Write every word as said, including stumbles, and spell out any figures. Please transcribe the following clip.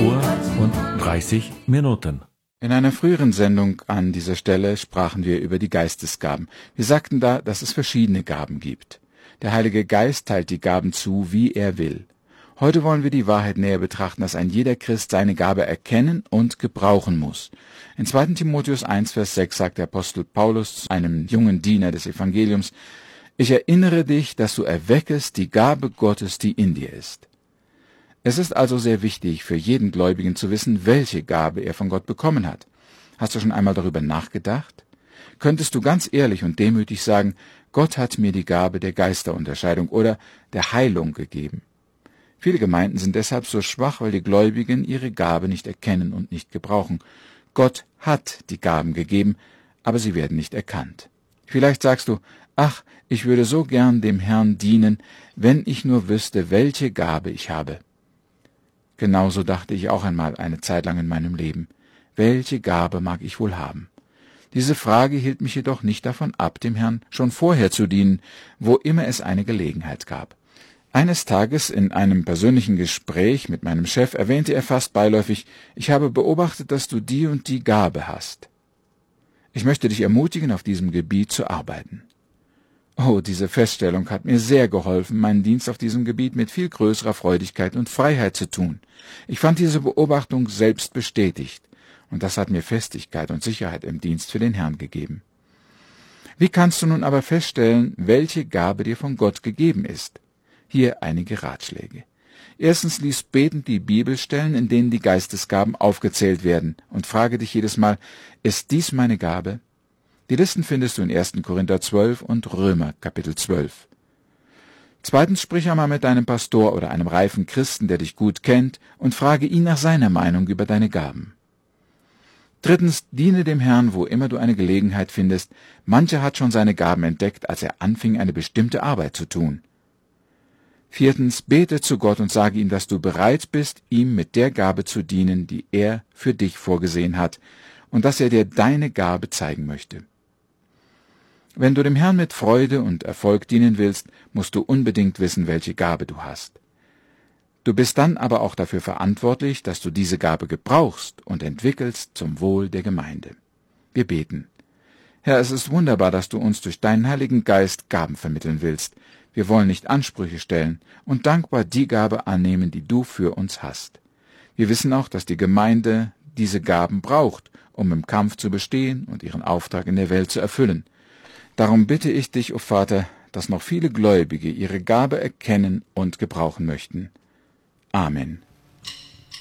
Uhr und dreißig Minuten. In einer früheren Sendung an dieser Stelle sprachen wir über die Geistesgaben. Wir sagten da, dass es verschiedene Gaben gibt. Der Heilige Geist teilt die Gaben zu, wie er will. Heute wollen wir die Wahrheit näher betrachten, dass ein jeder Christ seine Gabe erkennen und gebrauchen muss. In zweiten Timotheus eins, Vers sechs sagt der Apostel Paulus zu einem jungen Diener des Evangeliums: Ich erinnere dich, dass du erweckest die Gabe Gottes, die in dir ist. Es ist also sehr wichtig für jeden Gläubigen zu wissen, welche Gabe er von Gott bekommen hat. Hast du schon einmal darüber nachgedacht? Könntest du ganz ehrlich und demütig sagen, Gott hat mir die Gabe der Geisterunterscheidung oder der Heilung gegeben? Viele Gemeinden sind deshalb so schwach, weil die Gläubigen ihre Gabe nicht erkennen und nicht gebrauchen. Gott hat die Gaben gegeben, aber sie werden nicht erkannt. Vielleicht sagst du, ach, ich würde so gern dem Herrn dienen, wenn ich nur wüsste, welche Gabe ich habe. Genauso dachte ich auch einmal eine Zeit lang in meinem Leben. Welche Gabe mag ich wohl haben? Diese Frage hielt mich jedoch nicht davon ab, dem Herrn schon vorher zu dienen, wo immer es eine Gelegenheit gab. Eines Tages in einem persönlichen Gespräch mit meinem Chef erwähnte er fast beiläufig, ich habe beobachtet, dass du die und die Gabe hast. Ich möchte dich ermutigen, auf diesem Gebiet zu arbeiten. Oh, diese Feststellung hat mir sehr geholfen, meinen Dienst auf diesem Gebiet mit viel größerer Freudigkeit und Freiheit zu tun. Ich fand diese Beobachtung selbst bestätigt, und das hat mir Festigkeit und Sicherheit im Dienst für den Herrn gegeben. Wie kannst du nun aber feststellen, welche Gabe dir von Gott gegeben ist? Hier einige Ratschläge. Erstens, lies betend die Bibelstellen, in denen die Geistesgaben aufgezählt werden, und frage dich jedes Mal, ist dies meine Gabe? Die Listen findest du in ersten Korinther zwölf und Römer Kapitel zwölf. Zweitens, sprich einmal mit deinem Pastor oder einem reifen Christen, der dich gut kennt, und frage ihn nach seiner Meinung über deine Gaben. Drittens, diene dem Herrn, wo immer du eine Gelegenheit findest. Mancher hat schon seine Gaben entdeckt, als er anfing, eine bestimmte Arbeit zu tun. Viertens, bete zu Gott und sage ihm, dass du bereit bist, ihm mit der Gabe zu dienen, die er für dich vorgesehen hat, und dass er dir deine Gabe zeigen möchte. Wenn du dem Herrn mit Freude und Erfolg dienen willst, musst du unbedingt wissen, welche Gabe du hast. Du bist dann aber auch dafür verantwortlich, dass du diese Gabe gebrauchst und entwickelst zum Wohl der Gemeinde. Wir beten. Herr, es ist wunderbar, dass du uns durch deinen Heiligen Geist Gaben vermitteln willst. Wir wollen nicht Ansprüche stellen und dankbar die Gabe annehmen, die du für uns hast. Wir wissen auch, dass die Gemeinde diese Gaben braucht, um im Kampf zu bestehen und ihren Auftrag in der Welt zu erfüllen. Darum bitte ich dich, o Vater, dass noch viele Gläubige ihre Gabe erkennen und gebrauchen möchten. Amen.